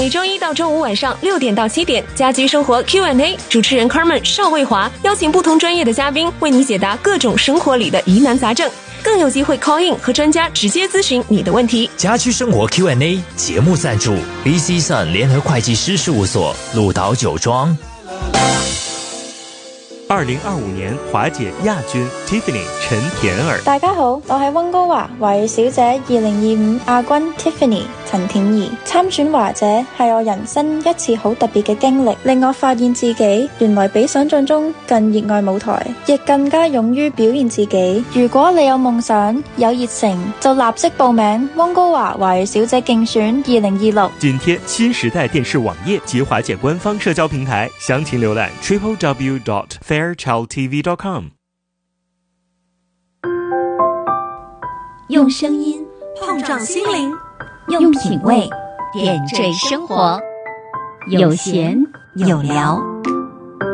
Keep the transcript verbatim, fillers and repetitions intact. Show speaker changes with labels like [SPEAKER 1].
[SPEAKER 1] 每周一到周五晚上六点到七点，家居生活 Q and A， 主持人 Carmen 邵卫华邀请不同专业的嘉宾为你解答各种生活里的疑难杂症，更有机会 call in 和专家直接咨询你的问题。
[SPEAKER 2] 家居生活 Q and A 节目赞助 B C Sun 联合会计師事務所，鹿島酒莊。
[SPEAKER 3] 二零二五年華姐亞軍 Tiffany 陳田兒。
[SPEAKER 4] 大家好，我係溫哥華華語小姐二零二五亞軍 Tiffany 陳田兒。參選華姐係我人生一次好特別嘅經歷，令我發現自己原來比想象中更熱愛舞台，亦更加勇於表現自己。如果你有夢想有熱誠，就立即報名溫哥華華語小姐競選二零二六。
[SPEAKER 3] 緊貼新時代電視網頁及華姐官方社交平台，詳情瀏覽 triple w dot fairchild t v dot com。
[SPEAKER 5] 用聲音碰撞心靈，用品味點綴生活，有閒有聊。